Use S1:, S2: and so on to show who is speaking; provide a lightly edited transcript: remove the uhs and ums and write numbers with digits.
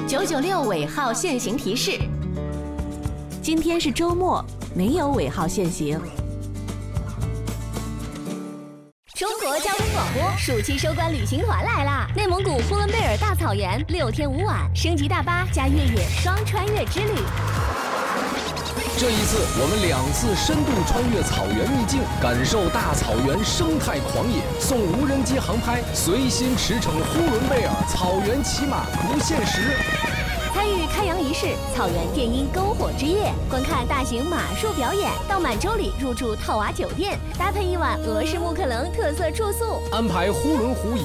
S1: 996尾号限行提示：
S2: 今天是周末，没有尾号限行。
S3: 中国交通广播暑期收官旅行团来啦！内蒙古呼伦贝尔大草原6天5晚，升级大巴加越野双穿越之旅。
S4: 这一次，我们2次深度穿越草原秘境，感受大草原生态狂野，送无人机航拍，随心驰骋呼伦贝尔草原骑马不限时。
S3: 参与开洋仪式，草原电音篝火之夜，观看大型马术表演，到满洲里入住套娃酒店，搭配一晚俄式木克棱特色住宿，
S4: 安排呼伦湖以